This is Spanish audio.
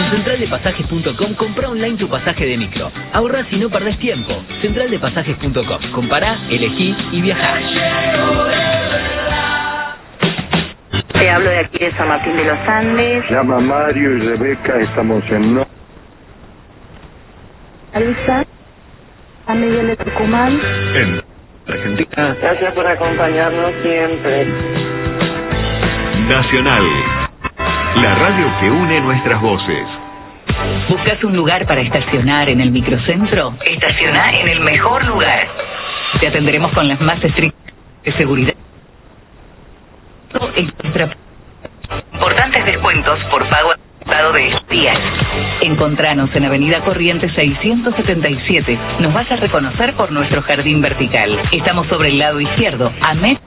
En centraldepasajes.com compra online tu pasaje de micro. Ahorrás y no perdés tiempo. Centraldepasajes.com. Compará, elegí y viajá. Te hablo de aquí de San Martín de los Andes. Llama Mario y Rebeca, estamos en Alisa, San Miguel de Tucumán. En Argentina. Gracias por acompañarnos siempre. Nacional, la radio que une nuestras voces. ¿Buscas un lugar para estacionar en el microcentro? Estaciona en el mejor lugar. Te atenderemos con las más estrictas de seguridad. Importantes descuentos por pago adelantado de días. Encontranos en Avenida Corrientes 677. Nos vas a reconocer por nuestro jardín vertical. Estamos sobre el lado izquierdo, a metros